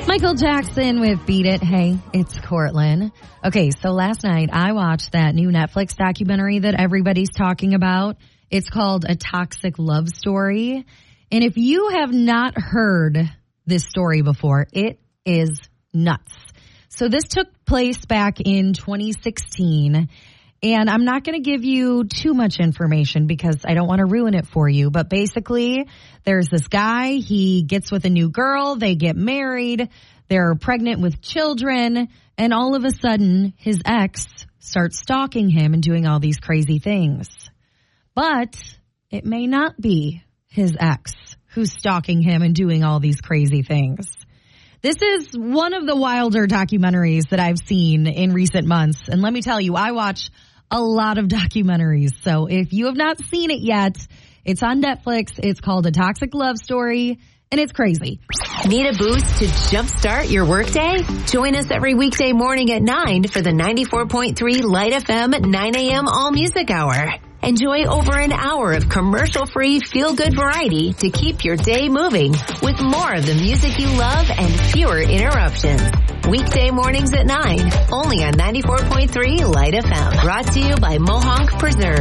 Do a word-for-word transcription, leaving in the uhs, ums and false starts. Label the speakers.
Speaker 1: Michael Jackson with Beat It. Hey, it's Cortland. Okay, so last night I watched that new Netflix documentary that everybody's talking about. It's called A Toxic Love Story. And if you have not heard this story before, it is nuts. So this took place back in twenty sixteen. And I'm not going to give you too much information because I don't want to ruin it for you. But basically, there's this guy. He gets with a new girl. They get married. They're pregnant with children. And all of a sudden, his ex starts stalking him and doing all these crazy things. But it may not be his ex who's stalking him and doing all these crazy things. This is one of the wilder documentaries that I've seen in recent months. And let me tell you, I watch a lot of documentaries. So if you have not seen it yet, it's on Netflix. It's called A Toxic Love Story, and it's crazy.
Speaker 2: Need a boost to jumpstart your workday? Join us every weekday morning at nine for the ninety-four point three Light F M at nine a.m. All Music Hour. Enjoy over an hour of commercial-free feel-good variety to keep your day moving with more of the music you love and fewer interruptions. Weekday mornings at nine, only on ninety-four point three Light F M. Brought to you by Mohonk Preserve.